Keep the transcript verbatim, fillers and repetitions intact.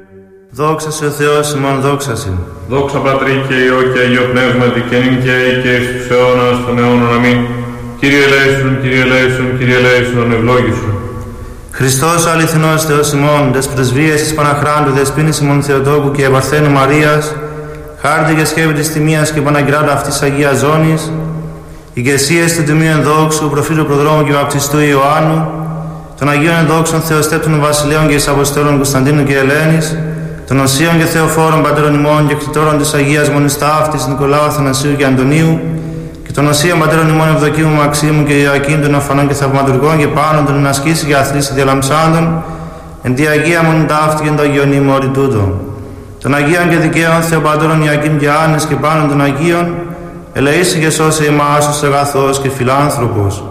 Δόξα σε ο Θεός ημών, δόξα σε. Δόξα Πατρί και Υιό και Αγίο Πνεύματι και νυν και αεί και εις τους αιώνας των αιώνων. Αμήν. Κύριε ελέησον, Κύριε ελέησον, Κύριε ελέησον, ευλόγησον. Χριστός ο αληθινός Θεός ημών, τες πρεσβείες της Παναχράντου, δεσποίνης ημών Θεοτόκου και Επαρθένου Μαρίας, χάρτη και σκεύη της τιμίας και Παναγκράτα αυτής Αγίας Ζώνης, ηγεσίες του Τιμίου Ενδόξου, προφήτου Προδρόμου και Βαπτιστού Ιωάννου, των Αγίων Ενδόξων Θεοστέπτων Βασιλέων και Εισαποστόλων Κωνσταντίνου και Ελένης, των Οσίων και Θεοφόρων Πατέρων ημών και κτητόρων της Αγίας Μονής Ταύτης Νικολάου, Αθανασίου και Αντωνίου, και των Οσίων Πατέρων ημών Ευδοκίμου, Μαξίμου και Ιωακήμ των Αφανών και Θαυματουργών και πάνω των ενασκήσει και αθλήσει διαλαμψάντων, εν τη Αγία Μονή Ταύτη και εν το Αγίον ημόρι τούτο. Των Αγίων και Δικαίων Θεοπατώρων Ιωακήμ και Άννης και πάνω των Αγίων, ελεήσει και σώσε ημάς ως αγαθός και φιλάνθρωπος.